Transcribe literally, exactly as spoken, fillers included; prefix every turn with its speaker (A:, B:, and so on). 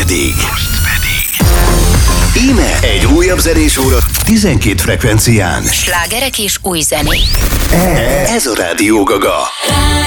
A: pedig. Most pedig. Íme egy újabb zenés óra tizenkét frekvencián.
B: Slágerek és új zenék.
A: Ez a Rádió Gaga.